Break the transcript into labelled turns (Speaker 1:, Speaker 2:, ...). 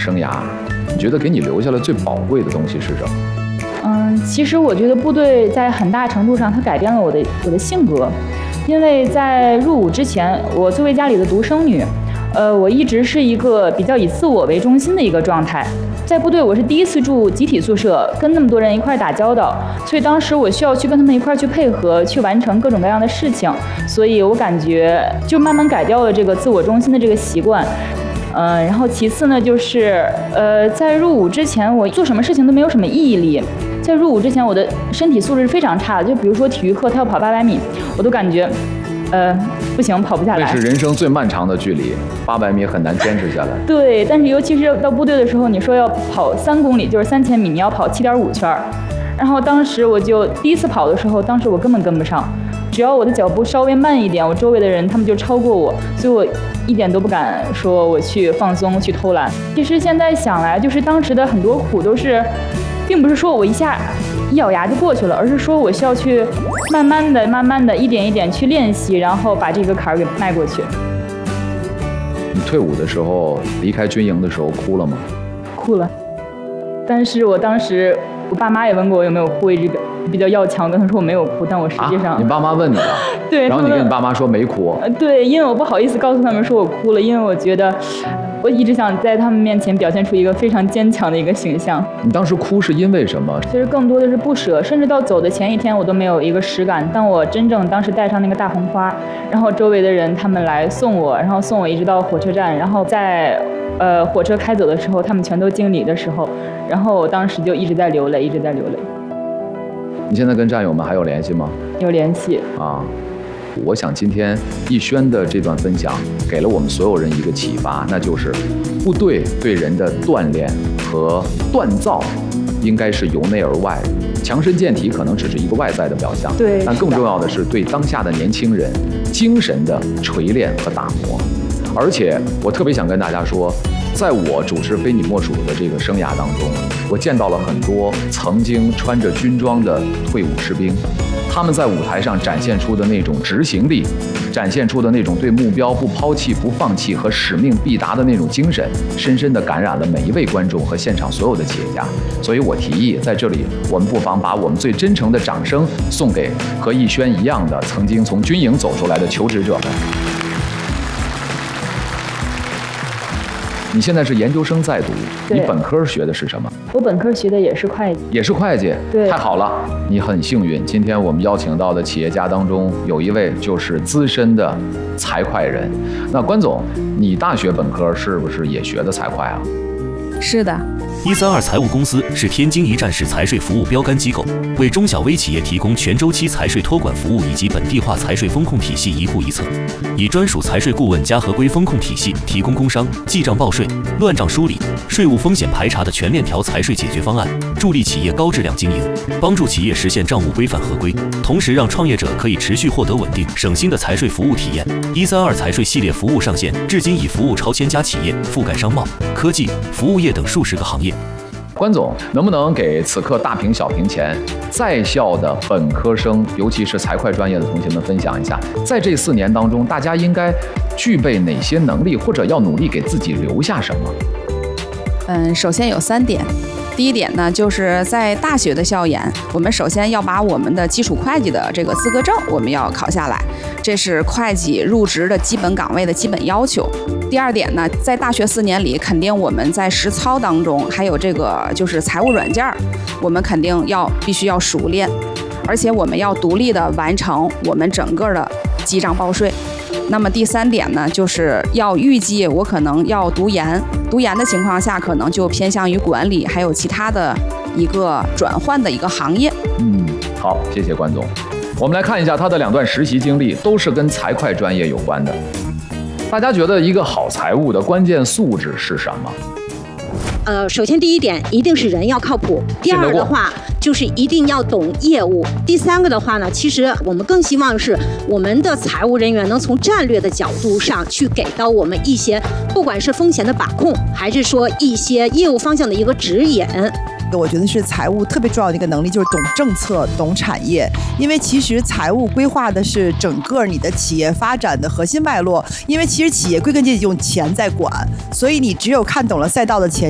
Speaker 1: 生涯，你觉得给你留下了最宝贵的东西是什么？
Speaker 2: 其实我觉得部队在很大程度上它改变了我的性格，因为在入伍之前，我作为家里的独生女，我一直是一个比较以自我为中心的一个状态。在部队，我是第一次住集体宿舍，跟那么多人一块打交道，所以当时我需要去跟他们一块去配合，去完成各种各样的事情，所以我感觉就慢慢改掉了这个自我中心的这个习惯。然后其次呢，就是在入伍之前，我做什么事情都没有什么毅力。在入伍之前，我的身体素质是非常差的，就比如说体育课，他要跑800米，我都感觉不行，跑不下来。
Speaker 1: 那是人生最漫长的距离，800米很难坚持下来。
Speaker 2: 对，但是尤其是到部队的时候，你说要跑3公里，就是3000米，你要跑7.5圈。然后当时我就第一次跑的时候，当时我根本跟不上，只要我的脚步稍微慢一点，我周围的人他们就超过我，所以我一点都不敢说我去放松去偷懒。其实现在想来，就是当时的很多苦都是，并不是说我一咬牙就过去了，而是说我需要去慢慢的一点一点去练习，然后把这个坎儿给迈过去。
Speaker 1: 你退伍的时候，离开军营的时候哭了吗？
Speaker 2: 哭了，但是我当时我爸妈也问过我有没有哭，一直比较要强，跟他说我没有哭，但我实际上
Speaker 1: 你爸妈问你了，
Speaker 2: 对，
Speaker 1: 然后你跟你爸妈说没哭，
Speaker 2: 对，因为我不好意思告诉他们说我哭了，因为我觉得我一直想在他们面前表现出一个非常坚强的一个形象。
Speaker 1: 你当时哭是因为什么？
Speaker 2: 其实更多的是不舍，甚至到走的前一天我都没有一个实感。当我真正当时带上那个大红花，然后周围的人他们来送我，然后送我一直到火车站，然后在火车开走的时候，他们全都敬礼的时候，然后我当时就一直在流泪，一直在流泪。
Speaker 1: 你现在跟战友们还有联系吗？
Speaker 2: 有联系
Speaker 1: 啊。我想今天逸轩的这段分享给了我们所有人一个启发，那就是部队对人的锻炼和锻造应该是由内而外，强身健体可能只是一个外在的表象，
Speaker 2: 对，
Speaker 1: 但更重要的是对当下的年轻人精神的锤炼和打磨。而且我特别想跟大家说，在我主持非你莫属的这个生涯当中，我见到了很多曾经穿着军装的退伍士兵，他们在舞台上展现出的那种执行力，展现出的那种对目标不抛弃、不放弃和使命必达的那种精神，深深地感染了每一位观众和现场所有的企业家。所以我提议，在这里我们不妨把我们最真诚的掌声送给和逸轩一样的曾经从军营走出来的求职者们。你现在是研究生在读，你本科学的是什么？
Speaker 2: 我本科学的也是会计。
Speaker 1: 也是会计？
Speaker 2: 对，
Speaker 1: 太好了，你很幸运。今天我们邀请到的企业家当中，有一位就是资深的财会人。那关总，你大学本科是不是也学的财会啊？
Speaker 3: 是的。
Speaker 4: 132财务公司是天津一站式财税服务标杆机构，为中小微企业提供全周期财税托管服务以及本地化财税风控体系一户一策，以专属财税顾问加合规风控体系，提供工商、记账报税、乱账梳理、税务风险排查的全链条财税解决方案，助力企业高质量经营，帮助企业实现账务规范合规，同时让创业者可以持续获得稳定、省心的财税服务体验。132财税系列服务上线，至今已服务超1000家企业，覆盖商贸、科技、服务业等数十个行业。
Speaker 1: 关总，能不能给此刻大屏小屏前在校的本科生，尤其是财会专业的同学们分享一下，在这4年当中，大家应该具备哪些能力，或者要努力给自己留下什么？
Speaker 3: 首先有3点。第一点呢，就是在大学的校园，我们首先要把我们的基础会计的这个资格证我们要考下来，这是会计入职的基本岗位的基本要求。第二点呢，在大学4年里，肯定我们在实操当中，还有这个就是财务软件，我们肯定必须要熟练，而且我们要独立的完成我们整个的记账报税。那么第3点呢，就是要预计我可能要读研的情况下，可能就偏向于管理，还有其他的一个转换的一个行业。
Speaker 1: 好，谢谢关总。我们来看一下他的2段实习经历，都是跟财会专业有关的。大家觉得一个好财务的关键素质是什么？
Speaker 5: 首先第一点一定是人要靠谱，第二的话就是一定要懂业务，第3个的话呢，其实我们更希望是我们的财务人员能从战略的角度上去给到我们一些，不管是风险的把控，还是说一些业务方向的一个指引。
Speaker 6: 我觉得是财务特别重要的一个能力，就是懂政策、懂产业。因为其实财务规划的是整个你的企业发展的核心脉络。因为其实企业归根结底用钱在管，所以你只有看懂了赛道的前